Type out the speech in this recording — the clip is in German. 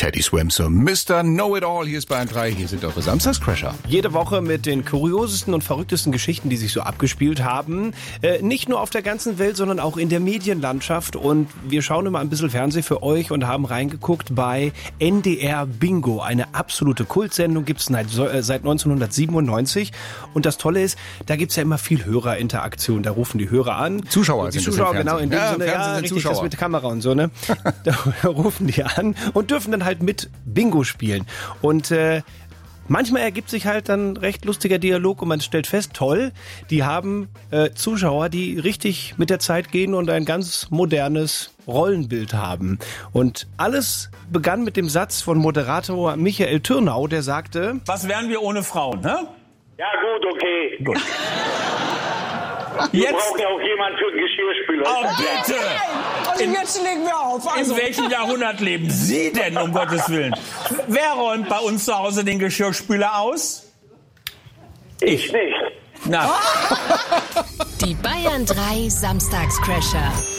Teddy Swims, Mr. Know-It-All. Hier ist Bayern 3, hier sind eure Samstagscrasher. Jede Woche mit den kuriosesten und verrücktesten Geschichten, die sich so abgespielt haben. Nicht nur auf der ganzen Welt, sondern auch in der Medienlandschaft. Und wir schauen immer ein bisschen Fernsehen für euch und haben reingeguckt bei NDR Bingo. Eine absolute Kultsendung, gibt es seit 1997. Und das Tolle ist, da gibt es ja immer viel Hörerinteraktion. Da rufen die Hörer an. Zuschauer die sind Zuschauer, das im genau, in dem Sinne, Fernsehen sind richtig, Zuschauer. das mit Kamera und so, ne? Da rufen die an und dürfen dann halt mit Bingo spielen. Und manchmal ergibt sich halt dann recht lustiger Dialog und man stellt fest, toll, die haben Zuschauer, die richtig mit der Zeit gehen und ein ganz modernes Rollenbild haben. Und alles begann mit dem Satz von Moderator Michael Türnau, der sagte: Was wären wir ohne Frauen, ne? Ja gut, okay. Gut. Wir Jetzt, brauchen ja auch jemanden für den Geschirrspüler. oh bitte! Also jetzt legen wir auf. Also. In welchem Jahrhundert leben Sie denn, um Gottes Willen? Wer räumt bei uns zu Hause den Geschirrspüler aus? Ich nicht. Na, Die Bayern 3 Samstagscrasher.